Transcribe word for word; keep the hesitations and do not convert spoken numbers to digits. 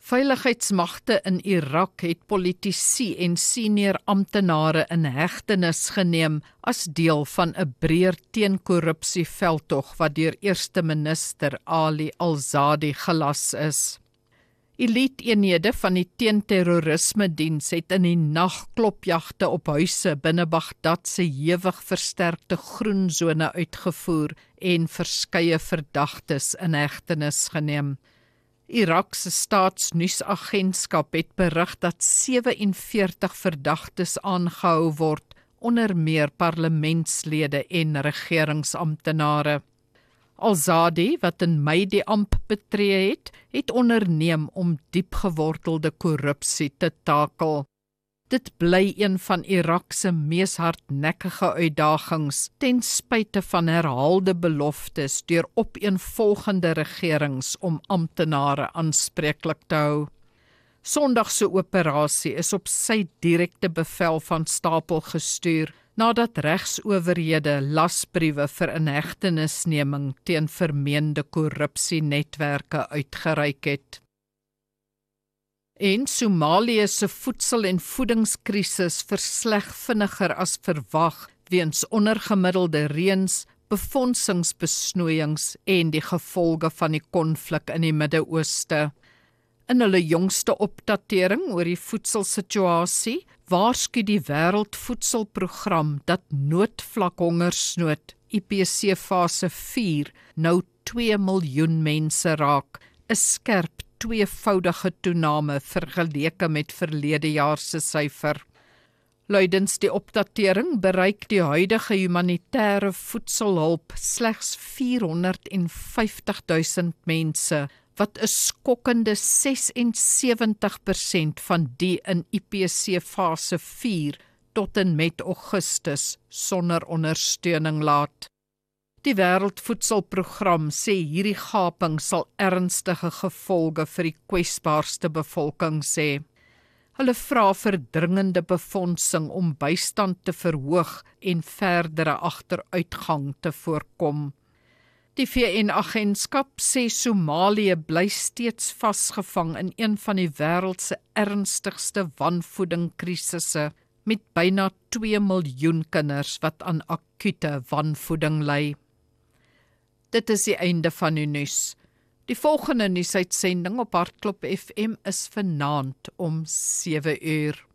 Veiligheidsmagte in Irak het politici en senior amptenare in hegtenis geneem as deel van 'n breër teen-korrupsie veldtog wat deur eerste minister Ali Al-Zadi gelas is. Elite-eenhede van die teenterrorisme-diens het in die nag klopjagte op huise binne Baghdad se hewig versterkte groensone uitgevoer en verskeie verdagtes in hegtenis geneem. Irak se staatsnuusagentskap het berig dat sewe-en-veertig verdagtes aangehou word, onder meer parlementslede en regeringsamptenare. Al-Zadi, wat in Mei die amp betree het, het onderneem om diepgewortelde korrupsie te takel. Dit bly een van Irak se mees hardnekkige uitdagings, ten spyte van herhaalde beloftes deur opeenvolgende regerings om amptenare aanspreeklik te hou. Sondag se operasie is op sy direkte bevel van stapel gestuur, nadat regsowerhede lasbriewe vir inhegtenisneming teen vermeende korrupsienetwerke uitgereik het. En Somalië se voedsel- en voedingskrisis versleg vinniger as verwag weens ondergemiddelde reëns, befondsingsbesnoeiings en die gevolge van die konflik in die Midde-Ooste. In hulle jongste opdatering oor die voedselsituasie waarsku die Wêreldvoedselprogram dat noodvlak hongersnood I P C fase vier nou twee miljoen mense raak, 'n skerp tweevoudige toename vergeleke met verlede jaar se syfer. Luidens die opdatering bereik die huidige humanitêre voedselhulp slegs vierhonderdvyftig duisend mense, wat 'n skokkende sesensewentig persent van die in I P C fase vier tot en met Augustus sonder ondersteuning laat. Die Wêreldvoedselprogram sê hierdie gaping sal ernstige gevolge vir die kwesbaarste bevolking sê. Hulle vra vir dringende befondsing om bystand te verhoog en verdere agteruitgang te voorkom. Die V N-agentskap sê Somalië bly steeds vasgevang in een van die wêreld se ernstigste wanvoedingkrisisse, met byna twee miljoen kinders wat aan akute wanvoeding ly. Dit is die einde van die nuus. Die volgende nuusuitsending op Hartklop F M is vanaand om sewe uur.